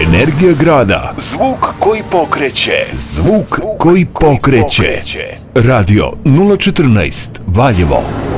Energija grada. Zvuk koji pokreće. Zvuk koji pokreće. Radio 014 Valjevo.